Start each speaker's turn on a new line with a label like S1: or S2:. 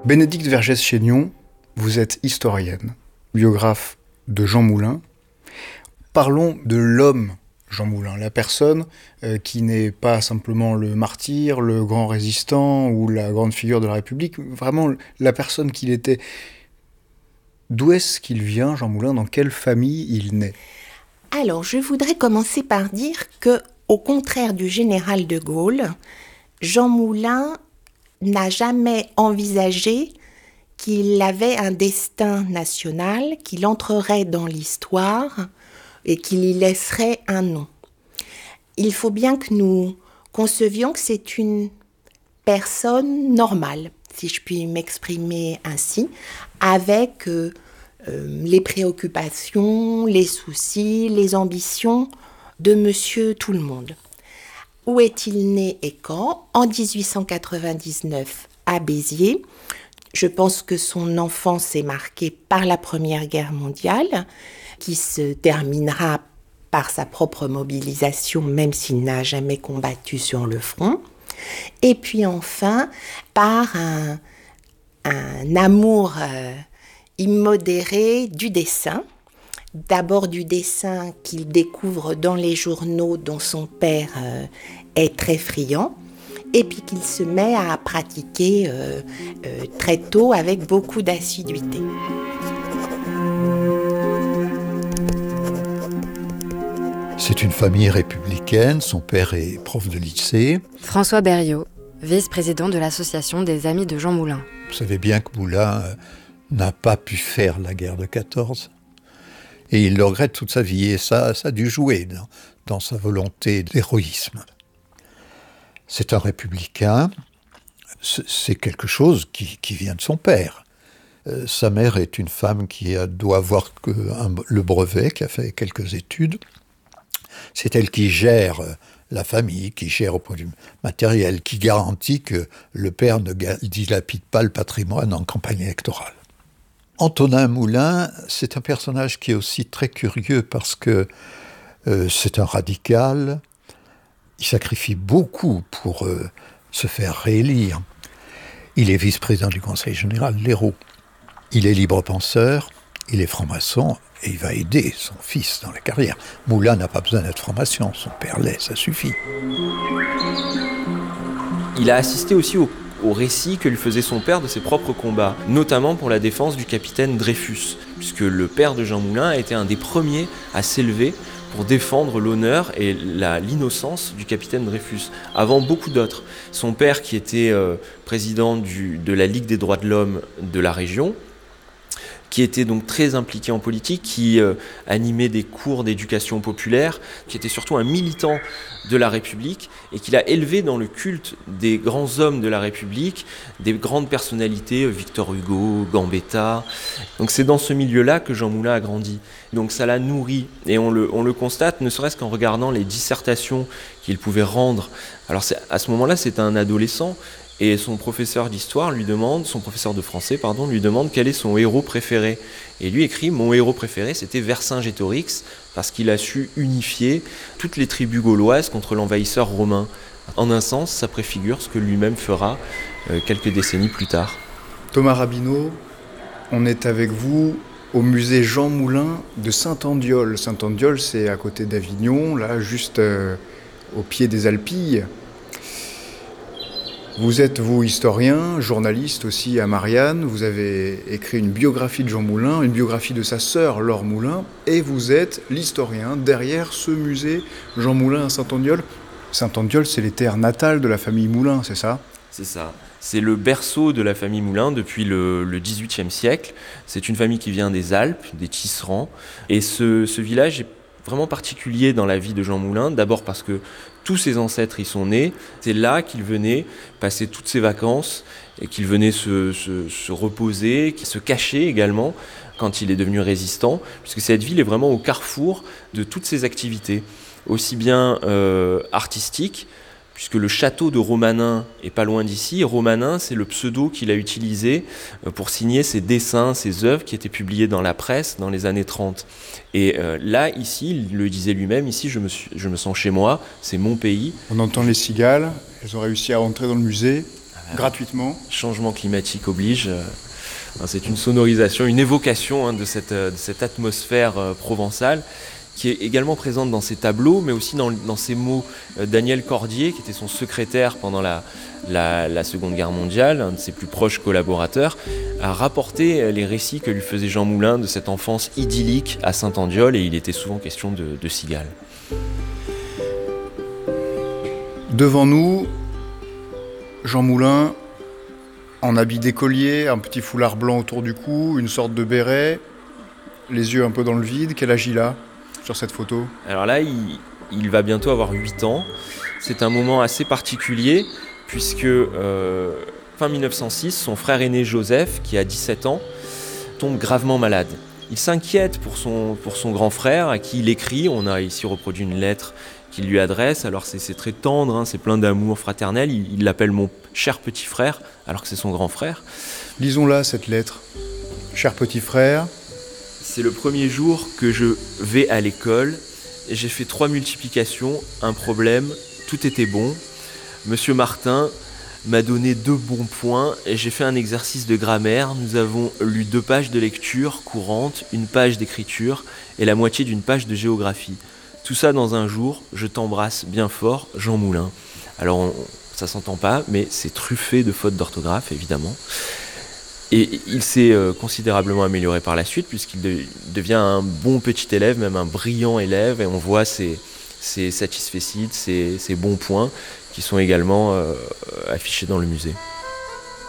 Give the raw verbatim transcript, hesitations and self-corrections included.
S1: Bénédicte Vergès-Chaignon, vous êtes historienne, biographe de Jean Moulin. Parlons de l'homme Jean Moulin, la personne euh, qui n'est pas simplement le martyr, le grand résistant ou la grande figure de la République, vraiment la personne qu'il était. D'où est-ce qu'il vient, Jean Moulin? Dans quelle famille il naît?
S2: Alors, je voudrais commencer par dire que, au contraire du général de Gaulle, Jean Moulin n'a jamais envisagé qu'il avait un destin national, qu'il entrerait dans l'histoire et qu'il y laisserait un nom. Il faut bien que nous concevions que c'est une personne normale, si je puis m'exprimer ainsi, avec euh, euh, les préoccupations, les soucis, les ambitions de Monsieur Tout-le-Monde. Où est-il né et quand? En dix-huit cent quatre-vingt-dix-neuf à Béziers. Je pense que son enfance est marquée par la Première Guerre mondiale, qui se terminera par sa propre mobilisation, même s'il n'a jamais combattu sur le front. Et puis enfin, par un, un amour euh, immodéré du dessin. D'abord du dessin qu'il découvre dans les journaux dont son père euh, est très friand, et puis qu'il se met à pratiquer euh, euh, très tôt avec beaucoup d'assiduité.
S3: C'est une famille républicaine, son père est prof de lycée.
S4: François Berriot, vice-président de l'association des Amis de Jean Moulin.
S3: Vous savez bien que Moulin euh, n'a pas pu faire la guerre de quatorze. Et il le regrette toute sa vie, et ça, ça a dû jouer dans, dans sa volonté d'héroïsme. C'est un républicain, c'est quelque chose qui, qui vient de son père. Euh, sa mère est une femme qui a, doit avoir que un, le brevet, qui a fait quelques études. C'est elle qui gère la famille, qui gère au point de vue matériel, qui garantit que le père ne dilapide pas le patrimoine en campagne électorale. Antonin Moulin, c'est un personnage qui est aussi très curieux parce que euh, c'est un radical. Il sacrifie beaucoup pour euh, se faire réélire. Il est vice-président du Conseil général, l'Hérault. Il est libre penseur, il est franc-maçon et il va aider son fils dans la carrière. Moulin n'a pas besoin d'être franc-maçon, son père l'est, ça suffit.
S5: Il a assisté aussi au au récit que lui faisait son père de ses propres combats, notamment pour la défense du capitaine Dreyfus, puisque le père de Jean Moulin a été un des premiers à s'élever pour défendre l'honneur et la, l'innocence du capitaine Dreyfus, avant beaucoup d'autres. Son père, qui était euh, président du, de la Ligue des droits de l'homme de la région, qui était donc très impliqué en politique, qui euh, animait des cours d'éducation populaire, qui était surtout un militant de la République et qui l'a élevé dans le culte des grands hommes de la République, des grandes personnalités, Victor Hugo, Gambetta. Donc c'est dans ce milieu-là que Jean Moulin a grandi. Donc ça l'a nourri et on le, on le constate ne serait-ce qu'en regardant les dissertations qu'il pouvait rendre. Alors c'est, à ce moment-là, c'est un adolescent. Et son professeur d'histoire lui demande, son professeur de français, pardon, lui demande quel est son héros préféré. Et lui écrit, mon héros préféré, c'était Vercingétorix, parce qu'il a su unifier toutes les tribus gauloises contre l'envahisseur romain. En un sens, ça préfigure ce que lui-même fera euh, quelques décennies plus tard.
S1: Thomas Rabineau, on est avec vous au musée Jean Moulin de Saint-Andiol. Saint-Andiol, c'est à côté d'Avignon, là, juste euh, au pied des Alpilles. Vous êtes, vous, historien, journaliste aussi à Marianne. Vous avez écrit une biographie de Jean Moulin, une biographie de sa sœur Laure Moulin, et vous êtes l'historien derrière ce musée Jean Moulin à Saint-Andiol. Saint-Andiol, c'est les terres natales de la famille Moulin, c'est ça?
S5: C'est ça. C'est le berceau de la famille Moulin depuis le, le dix-huitième siècle. C'est une famille qui vient des Alpes, des Tisserands. Et ce, ce village est vraiment particulier dans la vie de Jean Moulin, d'abord parce que tous ses ancêtres y sont nés. C'est là qu'il venait passer toutes ses vacances et qu'il venait se, se, se reposer, se cacher également quand il est devenu résistant, puisque cette ville est vraiment au carrefour de toutes ses activités, aussi bien euh, artistiques, puisque le château de Romanin est pas loin d'ici. Romanin, c'est le pseudo qu'il a utilisé pour signer ses dessins, ses œuvres qui étaient publiées dans la presse dans les années trente. Et euh, là, ici, il le disait lui-même, ici je me, suis, je me sens chez moi, c'est mon pays.
S1: On entend les cigales, elles ont réussi à rentrer dans le musée. Gratuitement.
S5: Changement climatique oblige. C'est une sonorisation, une évocation hein, de, cette, de cette atmosphère euh, provençale qui est également présente dans ses tableaux, mais aussi dans, dans ses mots. Euh, Daniel Cordier, qui était son secrétaire pendant la, la, la Seconde Guerre mondiale, un de ses plus proches collaborateurs, a rapporté les récits que lui faisait Jean Moulin de cette enfance idyllique à Saint-Andiol, et il était souvent question de, de cigales.
S1: Devant nous, Jean Moulin, en habit d'écolier, un petit foulard blanc autour du cou, une sorte de béret, les yeux un peu dans le vide. Quel âge il a sur cette photo?
S5: Alors là, il, il va bientôt avoir huit ans. C'est un moment assez particulier, puisque euh, fin mille neuf cent six, son frère aîné Joseph, qui a dix-sept ans, tombe gravement malade. Il s'inquiète pour son, pour son grand frère, à qui il écrit. On a ici reproduit une lettre qu'il lui adresse. Alors c'est, c'est très tendre, hein, c'est plein d'amour fraternel. Il, il l'appelle mon cher petit frère, alors que c'est son grand frère.
S1: Lisons-la, cette lettre. Cher petit frère.
S5: C'est le premier jour que je vais à l'école. Et j'ai fait trois multiplications, un problème, tout était bon. Monsieur Martin m'a donné deux bons points et j'ai fait un exercice de grammaire. Nous avons lu deux pages de lecture courante, une page d'écriture et la moitié d'une page de géographie. Tout ça dans un jour, je t'embrasse bien fort, Jean Moulin. Alors, on, ça s'entend pas, mais c'est truffé de fautes d'orthographe, évidemment. Et il s'est euh, considérablement amélioré par la suite, puisqu'il de, devient un bon petit élève, même un brillant élève, et on voit ses, ses satisfecit, ses, ses bons points, qui sont également euh, affichés dans le musée.